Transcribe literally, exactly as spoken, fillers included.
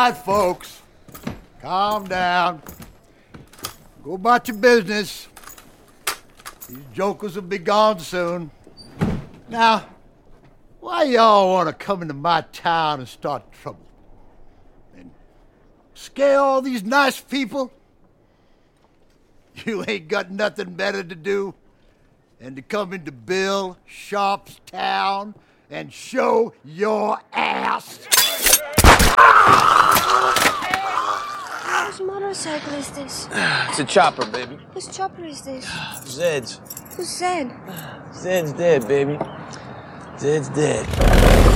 right, folks. Calm down. Go about your business. These jokers will be gone soon. Now, why y'all want to come into my town and start trouble? And scare all these nice people? You ain't got nothing better to do than to come into Bill Sharp's town and show your ass. Whose motorcycle is this? It's a chopper, baby. Whose chopper is this? Zed's. Who's Zed? Zed's dead, baby. Zed's dead.